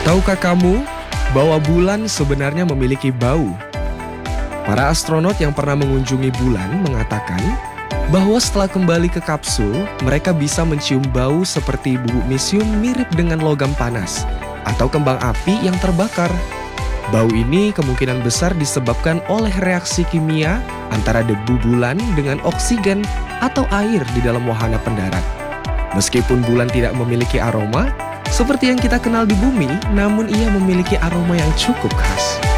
Tahukah kamu bahwa bulan sebenarnya memiliki bau? Para astronot yang pernah mengunjungi bulan mengatakan bahwa setelah kembali ke kapsul, mereka bisa mencium bau seperti bubuk mesium mirip dengan logam panas atau kembang api yang terbakar. Bau ini kemungkinan besar disebabkan oleh reaksi kimia antara debu bulan dengan oksigen atau air di dalam wahana pendarat. Meskipun bulan tidak memiliki aroma, seperti yang kita kenal di bumi, namun ia memiliki aroma yang cukup khas.